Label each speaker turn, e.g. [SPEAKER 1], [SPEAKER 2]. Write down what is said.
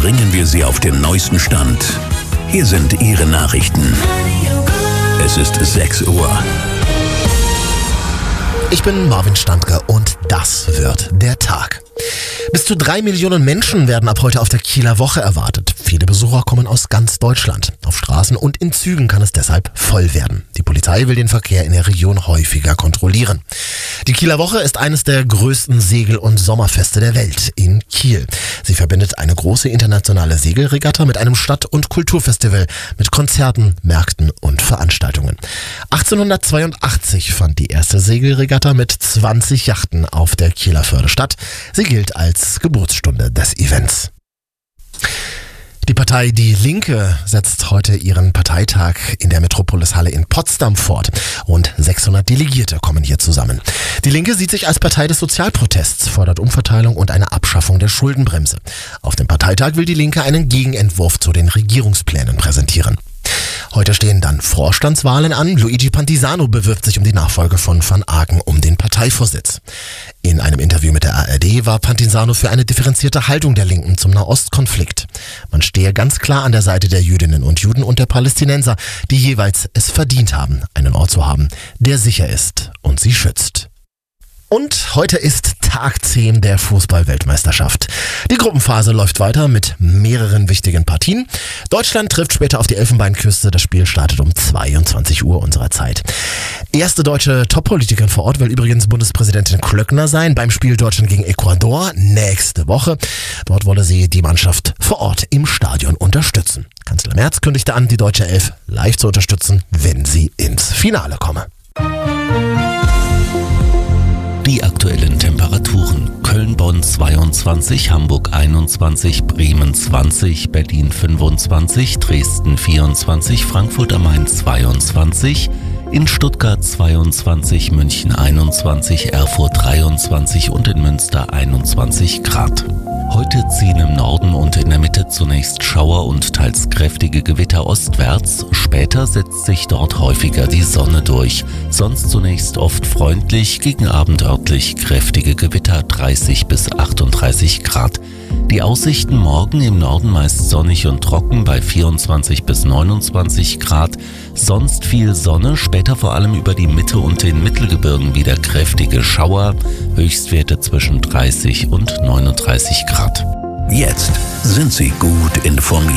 [SPEAKER 1] bringen wir Sie auf den neuesten Stand. Hier sind Ihre Nachrichten. Es ist 6 Uhr.
[SPEAKER 2] Ich bin Marvin Standke und das wird der Tag. Bis zu 3 Millionen Menschen werden ab heute auf der Kieler Woche erwartet. Viele Besucher kommen aus ganz Deutschland. Auf Straßen und in Zügen kann es deshalb voll werden. Die Polizei will den Verkehr in der Region häufiger kontrollieren. Die Kieler Woche ist eines der größten Segel- und Sommerfeste der Welt in Kiel. Sie verbindet eine große internationale Segelregatta mit einem Stadt- und Kulturfestival mit Konzerten, Märkten und Veranstaltungen. 1882 fand die erste Segelregatta mit 20 Yachten auf der Kieler Förde statt. Sie gilt als Geburtsstunde des Events. Die Partei Die Linke setzt heute ihren Parteitag in der Metropolishalle in Potsdam fort. Rund 600 Delegierte kommen hier zusammen. Die Linke sieht sich als Partei des Sozialprotests, fordert Umverteilung und eine Abschaffung der Schuldenbremse. Auf dem Parteitag will die Linke einen Gegenentwurf zu den Regierungsplänen präsentieren. Heute stehen dann Vorstandswahlen an. Luigi Pantisano bewirbt sich um die Nachfolge von Van Aken um den Parteivorsitz. In einem Interview mit der ARD war Pantisano für eine differenzierte Haltung der Linken zum Nahostkonflikt. Man stehe ganz klar an der Seite der Jüdinnen und Juden und der Palästinenser, die jeweils es verdient haben, einen Ort zu haben, der sicher ist und sie schützt. Und heute ist Tag 10 der Fußball-Weltmeisterschaft. Die Gruppenphase läuft weiter mit mehreren wichtigen Partien. Deutschland trifft später auf die Elfenbeinküste. Das Spiel startet um 22 Uhr unserer Zeit. Erste deutsche Top-Politikerin vor Ort will übrigens Bundespräsidentin Klöckner sein beim Spiel Deutschland gegen Ecuador nächste Woche. Dort wolle sie die Mannschaft vor Ort im Stadion unterstützen. Kanzler Merz kündigte an, die deutsche Elf live zu unterstützen, wenn sie ins Finale komme.
[SPEAKER 3] Die aktuellen Temperaturen: Köln-Bonn 22, Hamburg 21, Bremen 20, Berlin 25, Dresden 24, Frankfurt am Main 22, in Stuttgart 22, München 21, Erfurt 23 und in Münster 21 Grad. Heute ziehen im Norden und in der Mitte zunächst Schauer und teils kräftige Gewitter ostwärts. Später setzt sich dort häufiger die Sonne durch. Sonst zunächst oft freundlich, gegen Abend örtlich kräftige Gewitter 30 bis 38 Grad. Die Aussichten: morgen im Norden meist sonnig und trocken bei 24 bis 29 Grad. Sonst viel Sonne, später vor allem über die Mitte und den Mittelgebirgen wieder kräftige Schauer. Höchstwerte zwischen 30 und 39 Grad.
[SPEAKER 1] Jetzt sind Sie gut informiert.